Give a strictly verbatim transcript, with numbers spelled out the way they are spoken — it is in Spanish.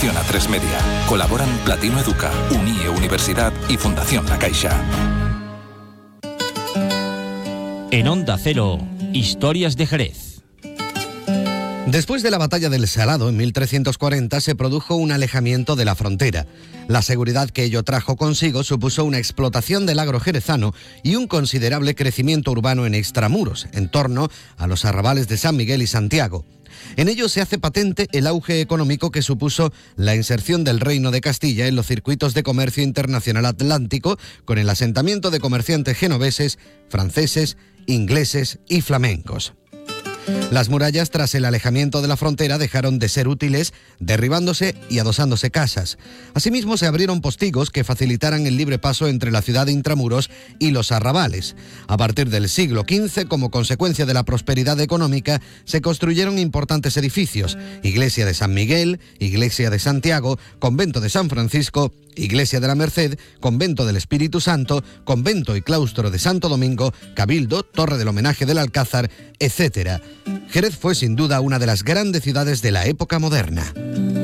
Fundación A tres Media. Colaboran Platino Educa, Unie Universidad y Fundación La Caixa. En Onda Cero, Historias de Jerez. Después de la batalla del Salado en mil trescientos cuarenta se produjo un alejamiento de la frontera. La seguridad que ello trajo consigo supuso una explotación del agro jerezano y un considerable crecimiento urbano en extramuros, en torno a los arrabales de San Miguel y Santiago. En ello se hace patente el auge económico que supuso la inserción del Reino de Castilla en los circuitos de comercio internacional atlántico, con el asentamiento de comerciantes genoveses, franceses, ingleses y flamencos. Las murallas, tras el alejamiento de la frontera, dejaron de ser útiles, derribándose y adosándose casas. Asimismo, se abrieron postigos que facilitaran el libre paso entre la ciudad de Intramuros y los arrabales. A partir del siglo quince, como consecuencia de la prosperidad económica, se construyeron importantes edificios: Iglesia de San Miguel, Iglesia de Santiago, Convento de San Francisco, Iglesia de la Merced, Convento del Espíritu Santo, Convento y Claustro de Santo Domingo, Cabildo, Torre del Homenaje del Alcázar, etcétera. Jerez fue sin duda una de las grandes ciudades de la época moderna.